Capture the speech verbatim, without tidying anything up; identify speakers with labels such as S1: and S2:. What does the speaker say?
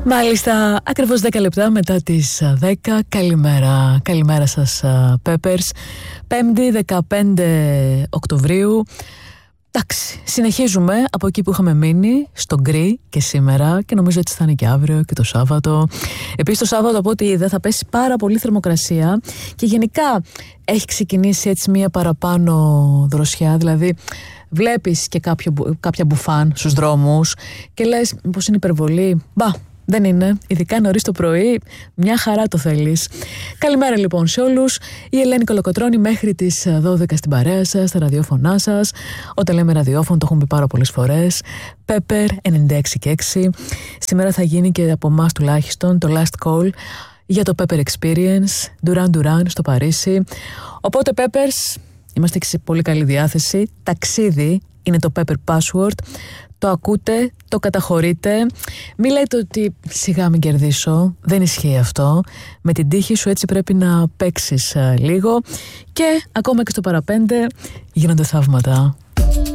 S1: Μάλιστα, ακριβώς δέκα λεπτά μετά τις δέκα. Καλημέρα, καλημέρα σας Peppers. Πέμπτη δεκαπέντε Οκτωβρίου. Εντάξει, συνεχίζουμε από εκεί που είχαμε μείνει, στο γκρι και σήμερα, και νομίζω ότι θα είναι και αύριο και το Σάββατο. Επίσης το Σάββατο, από ό,τι είδα, θα πέσει πάρα πολύ θερμοκρασία και γενικά έχει ξεκινήσει έτσι μία παραπάνω δροσιά, δηλαδή βλέπεις και κάποιο, κάποια μπουφάν στους δρόμους και λες πως είναι υπερβολή. Μπα, δεν είναι, ειδικά νωρίς το πρωί, μια χαρά το θέλεις. Καλημέρα λοιπόν σε όλους. Η Ελένη Κολοκοτρώνη μέχρι τις δώδεκα στην παρέα σας, στα ραδιόφωνά σας. Όταν λέμε ραδιόφωνο, το έχουμε πει πάρα πολλές φορές. Pepper ενενήντα έξι και έξι. Σήμερα θα γίνει και από εμάς τουλάχιστον το last call για το Pepper Experience, Duran Duran στο Παρίσι. Οπότε Peppers, είμαστε και σε πολύ καλή διάθεση. Ταξίδι είναι το Pepper Password. Το ακούτε, το καταχωρείτε. Μη λέτε ότι σιγά μην κερδίσω. Δεν ισχύει αυτό. Με την τύχη σου έτσι πρέπει να παίξεις α, λίγο. Και ακόμα και στο παραπέντε γίνονται θαύματα.